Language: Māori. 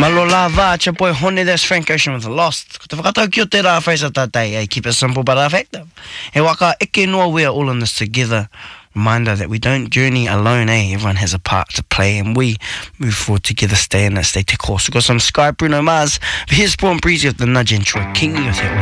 Malo lava, it's your boy Hone, that's Frank Ocean with Lost. Ko te whakatau ki o te rā whaisa tātai, keep it simple but effective. He waka, eke noa, we are all in this together. Reminder that we don't journey alone, Everyone has a part to play and we move forward together, stay in it, stay te course. We've got some Sky Bruno Mars, but here's Paul and Breezy with the Nudge and Troy Kingi with it.